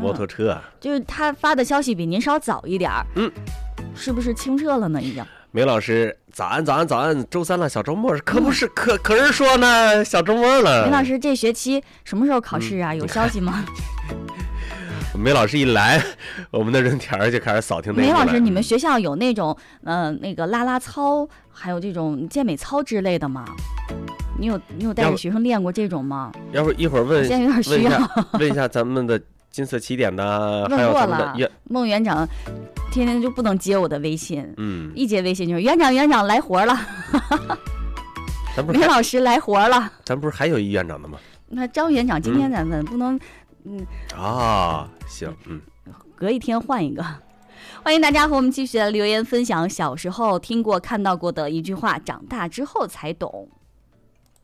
摩托车。 就是他发的消息比您稍早一点儿。是不是清热了呢？已经。 梅老师，早安，早安，早安！周三了，小周末可不是，可是说呢，小周末了。 梅老师，这学期什么时候考试啊？有消息吗？ 梅老师一来，我们的人条就开始扫听内容。 梅老师，你们学校有那种那个拉操，还有这种健美操之类的吗？你有带着学生练过这种吗？ 要不一会儿问， 现在有点需要问一下咱们的金色起点的，还有咱们的孟园长。天天就不能接我的微信，一接微信就是园长来活了，梅老师来活了。 咱不是还有一院长的吗？ 那张园长今天咱们不能， 行， 隔一天换一个。欢迎大家和我们继续来留言分享小时候听过看到过的一句话，长大之后才懂。